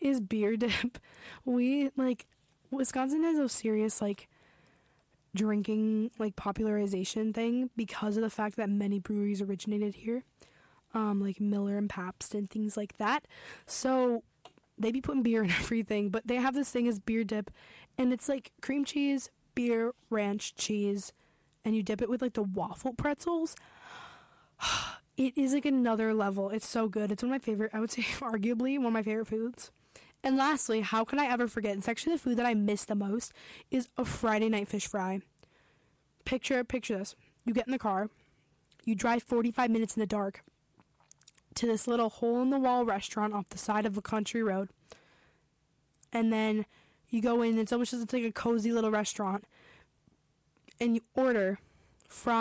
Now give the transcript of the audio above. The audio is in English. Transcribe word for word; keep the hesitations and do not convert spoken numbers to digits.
is beer dip. We, like, Wisconsin has a serious, like, drinking, like, popularization thing because of the fact that many breweries originated here. Um, like Miller and Pabst and things like that. So they be putting beer in everything, but they have this thing as beer dip, and it's like cream cheese, beer, ranch, cheese, and you dip it with like the waffle pretzels. It is like another level. It's so good. It's one of my favorite, I would say arguably one of my favorite foods. And lastly, how can I ever forget? It's actually the food that I miss the most is a Friday night fish fry. Picture, picture this. You get in the car, you drive forty-five minutes in the dark to this little hole-in-the-wall restaurant off the side of a country road. And then you go in, it's almost just it's like a cozy little restaurant. And you order fries.